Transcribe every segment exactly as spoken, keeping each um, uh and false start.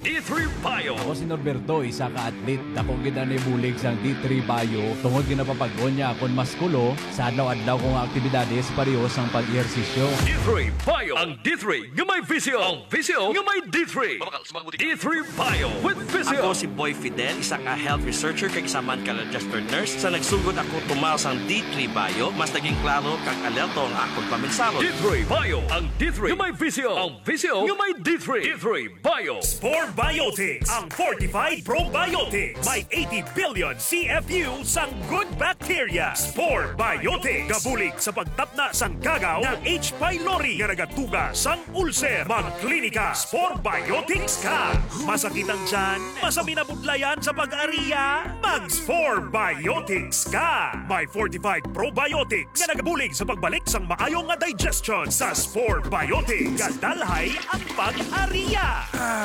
D three Bio. Ako si Norberto, isa ka atlet. Dakong gina ni bulig sang D three Bio. Tungod ginapapag-on niya akong maskulo sa adlaw-adlaw kong aktibidades pareho sang pag-ehersisyo. D three Bio. Ang D three nga may visio. Ang visio nga may D three. D three Bio with visio. Ako si Boy Fidel, isa ka health researcher kag isa man ka registered nurse. Sa nagsugod ako tumaw sang D three Bio, mas naging klaro kag alerto ang akong paminsaro. D three Bio. Ang D three nga may visio. Ang visio nga may D three. D three Bio. Spore Biotics, ang Fortified Probiotics. May eighty billion C F U sang good bacteria. Spore Biotics. Gabulig sa pagtapna sang gagaw ng H. pylori nga nagatuga sang ulcer. Magklinika, Spore Biotics ka. Masakit ang tiyan, masami na budlayan sa pag-ariya, mag-Spore Biotics ka. May Fortified Probiotics nga nagabulig sa pagbalik sang maayong nga digestion sa Spore Biotics. Kadalhay ang pag-ariya.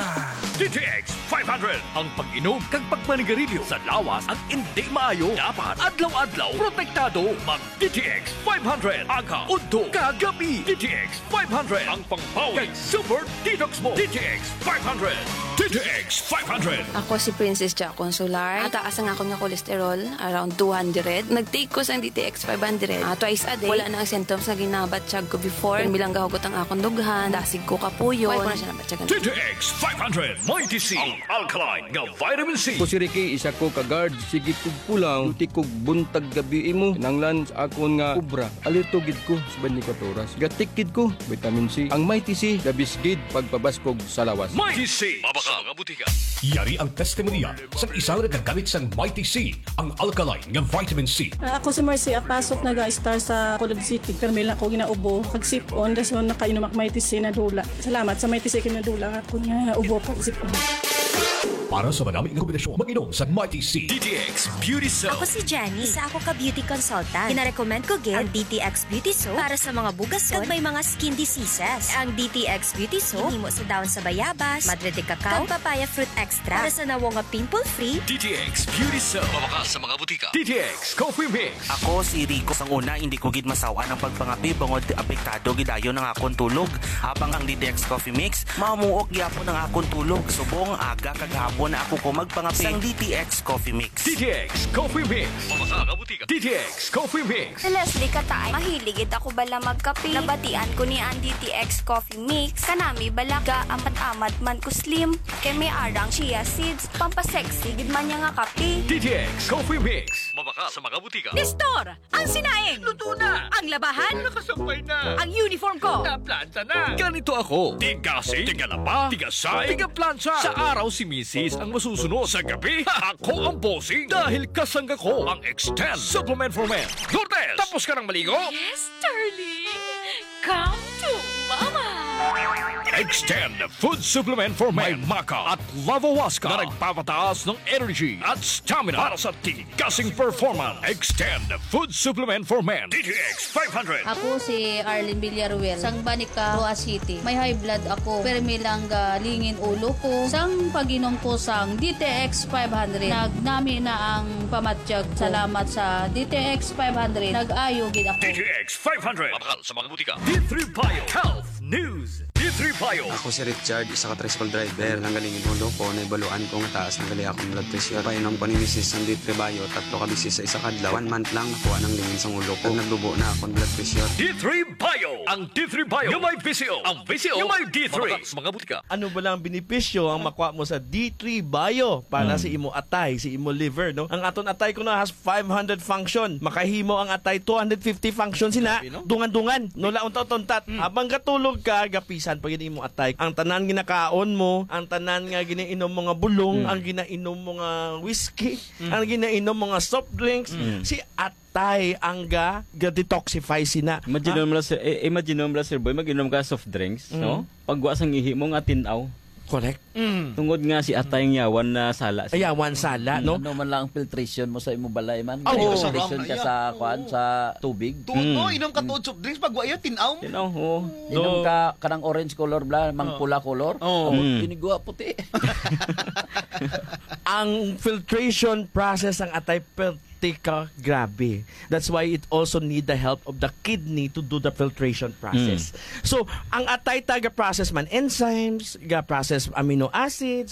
D T X five hundred. Ang pag-inom kag pagpanigarilyo sa lawas ang hindi maayo. Dapat adlaw-adlaw protektado. Mag D T X five hundred. Aga, udto, kagabi. D T X five hundred. Ang pangpawi kag super detox mo. D T X five hundred. D T X five hundred. Ako si Princess Ja Consular. Ataas ang ako nga cholesterol, around two hundred. Nag-take ko sa D T X five hundred. Uh, twice a day. Wala na ang symptoms na ginabatsyag ko before. Bilang gahugot ang akong dughan. Dasig ko kapuyo. Wala ko na siya nabatyagan. D T X five hundred. Mighty C. Ang alkaline nga vitamin C. Ko si Ricky, isa ko ka-guard. Sige kog pulang, tuti kog buntag gabi imo. Nanglan sa akon nga ubra. Alertogid ko sa twenty-four oras. Gatikid ko, vitamin C. Ang Mighty C, labisgid pagpabaskog sa lawas. Mighty C. Mabaka mga butika. Yari ang testimonya sa isang nagagamit sang Mighty C, ang alkaline nga vitamin C. Uh, ako si Marcy Apasok, nag-star sa Colod City. Pero may lang ako ginaubo. Pag-sip-on, das mo nakainom ak Mighty C na dula. Salamat sa Mighty C kinadula. Ako nga ubo pag-sip-on. Para sa madaming kombinasyon, mag-inom sa Mighty C. D T X Beauty Soap. Ako si Jenny. Isa ako ka beauty consultant. Ina-recommend ko gid ang D T X Beauty Soap para sa mga bugason kag may mga skin diseases. Ang D T X Beauty Soap himo sa daon sa bayabas, madre de cacao, kag papaya fruit extra para sa nawo nga pimple-free. D T X Beauty Soap. Mabaka sa mga butika. D T X Coffee Mix. Ako si Rico. Sang una, hindi ko gid masawa ng pagpangapi bangod apektado gidayon ng akong tulog. Habang ang D T X Coffee Mix, mamuok gyapon ang akong tulog. Subong aga kag hapon na ako ko magpangapi sang D T X Coffee Mix. D T X Coffee Mix. Mabaka ka butika. D T X Coffee Mix. Sa Leslie Katay, mahiligid ako bala magkape. Nabatian ko ni ang D T X Coffee Mix. Kanami bala ga amat-amat man ko slim. Kay may arang chia seeds. Pampasexy gid man niya nga kape. D T X Coffee Mix. Mabaka sa mga butika. Nestor, ang sinaing. Luto na. Ang labahan. Nakasampay na. Ang uniform ko. Naplansa na. Ganito ako. Tigasi, tigalapa, tigasay, tigaplansa. Sa araw si Missus ang masusunod. Sa gabi, ako ang bossing. Dahil kasangga ko ang Extend Supplement for Men. Lourdes, tapos ka ng maligo? Yes, darling. Come to Mama. Extend Food Supplement for Men. May Maca at Lavawaska na nagpapataas ng energy at stamina para sa tigasing performance. Extend Food Supplement for Men. D T X five hundred. Ako si Arlene Villaruel. Sang Banica, Roa City. May high blood ako. Pero may lang lingin ulo ko. Sang pag-inom ko sang D T X five hundred. Nagnami na ang pamatsyag. Salamat sa D T X five hundred. Nag-ayo gid ako. D T X five hundred. Mabakal sa mga butika. D three Bio Health News. D three Bio. Ako si Richard, isa ka tricycle driver. Nanggalingin ulo ko, naibaluan ko nga taas ng gali akong blood pressure. Painom ko ni Missus ng D three Bio, tatlo ka bisis sa isa kadlaw. One month lang nakuha ng lingin sa ulo ko. Nagdubo na akong blood pressure. D three Bio. Ang D three Bio yung may visio. Ang visio yung may D three. Mabakal sa mga butika. Ano ba lang benepisyo ang makuha mo sa D three Bio para hmm. sa imo atay, si imo liver, no? Ang aton atay ko na has five hundred function. Makahimo ang atay two hundred fifty function sina. Dungan-dungan. No laon tontat. Hmm. Habang katulog ka, gapisan pag imo atay. Ang tanan ginakaon mo, ang tanan nga ginainom mga bulong, hmm. ang ginainom mga whiskey, hmm. ang ginainom mga soft drinks, hmm. si atay ang ga ga-detoxify sina. Imagine mo lang sir, eh, imagine mo lang sir boy, mag-inom ka soft drinks, hmm. no? Pagwa sang ihi mo nga tinaw. Correct. Mm. Tungod nga si atay ng yawan na sala. Ay, yawan sala, no? Ano man lang ang filtration mo sa imo balay man. Oh, oh, filtration ka sa kuan sa tubig. Tuno, mm. inom ka tuod soft drinks pag wayo tinaw. Tinaw, oh. Inom ka kanang orange color bla, mang pula color. Oh. Mm. Pinigwa puti. Ang filtration process ang atay ka grabe. That's why it also need the help of the kidney to do the filtration process. Mm. So, ang atay taga process man enzymes, ga process amino acids,